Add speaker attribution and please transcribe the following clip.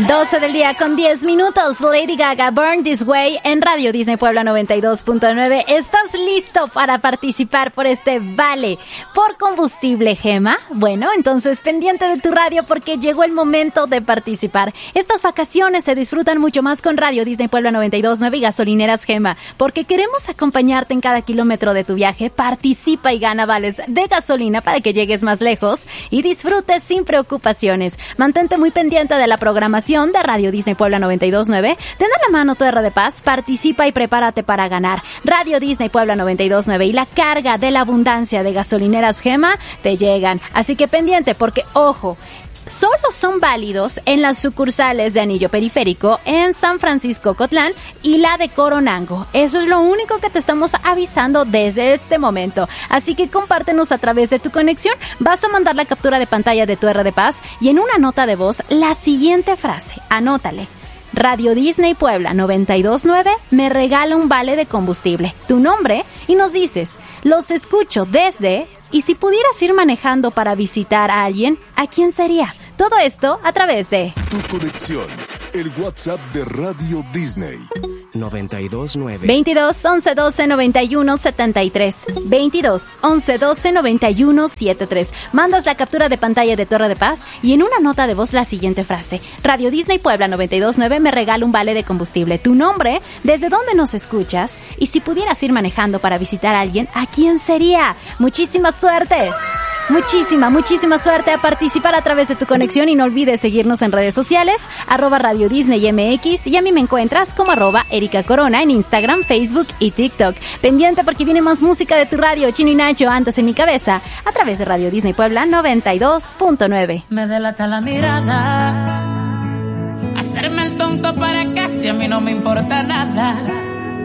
Speaker 1: 12 del día con 10 minutos. Lady Gaga, Burn This Way en Radio Disney Puebla 92.9. ¿Estás listo para participar por este vale por combustible, Gema? Bueno, entonces pendiente de tu radio porque llegó el momento de participar. Estas vacaciones se disfrutan mucho más con Radio Disney Puebla 92.9 y gasolineras Gema, porque queremos acompañarte en cada kilómetro de tu viaje. Participa y gana vales de gasolina para que llegues más lejos y disfrutes sin preocupaciones. Mantente muy pendiente de la programación de Radio Disney Puebla 92.9. Ten a la mano tu R de Paz, participa y prepárate para ganar. Radio Disney Puebla 92.9 y la carga de la abundancia de gasolineras Gema te llegan. Así que pendiente porque, ojo, solo son válidos en las sucursales de Anillo Periférico, en San Francisco Cotlán y la de Coronango. Eso es lo único que te estamos avisando desde este momento. Así que compártenos a través de tu conexión. Vas a mandar la captura de pantalla de tu R de Paz y en una nota de voz la siguiente frase. Anótale. Radio Disney Puebla 92.9 me regala un vale de combustible. Tu nombre y nos dices, los escucho desde... Y si pudieras ir manejando para visitar a alguien, ¿a quién sería? Todo esto a través de...
Speaker 2: Tu conexión, el WhatsApp de Radio Disney.
Speaker 3: 92.9
Speaker 1: 22 11 12 91 73 22 11 12 91 73. Mandas la captura de pantalla de Torre de Paz y en una nota de voz la siguiente frase. Radio Disney Puebla 92.9 me regala un vale de combustible. Tu nombre, desde dónde nos escuchas y si pudieras ir manejando para visitar a alguien, ¿a quién sería? Muchísima suerte. Muchísima suerte a participar a través de tu conexión y no olvides seguirnos en redes sociales, @Radio Disney MX y a mí me encuentras como @Erika Corona en Instagram, Facebook y TikTok. Pendiente porque viene más música de tu radio, Chino y Nacho, antes en mi cabeza, a través de Radio Disney Puebla 92.9.
Speaker 4: Me delata la mirada, hacerme el tonto para casi a mí no me importa nada.